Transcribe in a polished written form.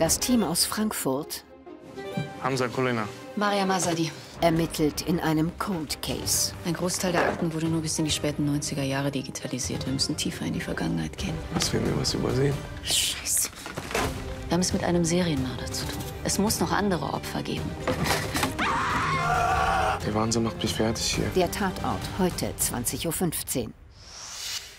Das Team aus Frankfurt Hamza Kulina. Maria Masadi. ermittelt in einem Cold Case. Ein Großteil der Akten wurde nur bis in die späten 90er Jahre digitalisiert. Wir müssen tiefer in die Vergangenheit gehen. Was, wenn wir was übersehen? Scheiße. Wir haben es mit einem Serienmörder zu tun. Es muss noch andere Opfer geben. Der Wahnsinn macht mich fertig hier. Der Tatort, heute 20:15 Uhr.